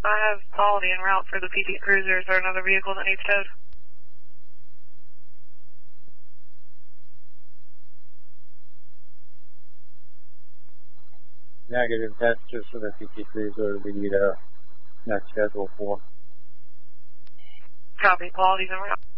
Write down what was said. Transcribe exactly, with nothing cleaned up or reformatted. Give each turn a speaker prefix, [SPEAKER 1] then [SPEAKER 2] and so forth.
[SPEAKER 1] I have quality en route for the P T Cruiser. Is there another vehicle that needs towed?
[SPEAKER 2] Negative, that's just for the P T Cruiser we need a next schedule for.
[SPEAKER 1] Copy, quality's en route.